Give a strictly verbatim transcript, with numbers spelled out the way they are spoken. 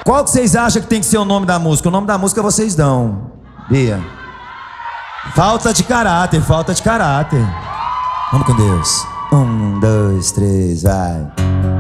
Qual que vocês acham que tem que ser o nome da música? O nome da música vocês dão. Bia. Falta de caráter, falta de caráter. Vamos com Deus. Um, dois, três, vai.